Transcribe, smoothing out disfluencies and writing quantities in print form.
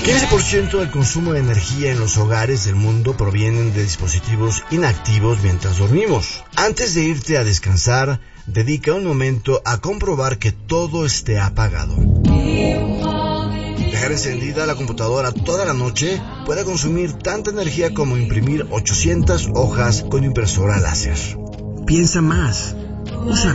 15% del consumo de energía en los hogares del mundo provienen de dispositivos inactivos mientras dormimos. Antes de irte a descansar, dedica un momento a comprobar que todo esté apagado. Dejar encendida la computadora toda la noche puede consumir tanta energía como imprimir 800 hojas con impresora láser. Piensa más. Usa